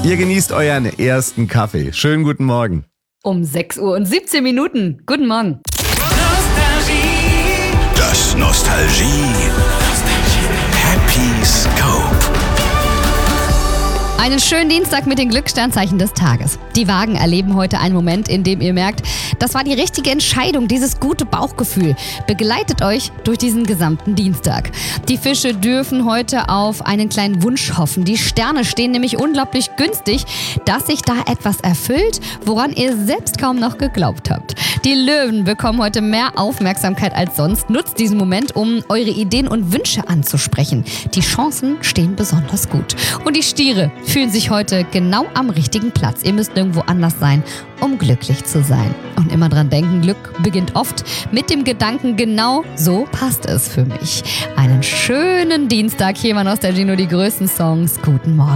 Ihr genießt euren ersten Kaffee. Schönen guten Morgen. Um 6 Uhr und 17 Minuten. Guten Morgen. Das Nostalgie Happy Scope. Einen schönen Dienstag mit den Glückssternzeichen des Tages. Die Wagen erleben heute einen Moment, in dem ihr merkt, das war die richtige Entscheidung, dieses gute Bauchgefühl begleitet euch durch diesen gesamten Dienstag. Die Fische dürfen heute auf einen kleinen Wunsch hoffen. Die Sterne stehen nämlich unglaublich günstig, dass sich da etwas erfüllt, woran ihr selbst kaum noch geglaubt habt. Die Löwen bekommen heute mehr Aufmerksamkeit als sonst. Nutzt diesen Moment, um eure Ideen und Wünsche anzusprechen. Die Chancen stehen besonders gut. Und die Stiere fühlen sich heute genau am richtigen Platz. Ihr müsst nirgendwo anders sein, um glücklich zu sein. Und immer dran denken, Glück beginnt oft mit dem Gedanken, genau so passt es für mich. Einen schönen Dienstag. Hier war Nostalgie, nur die größten Songs. Guten Morgen.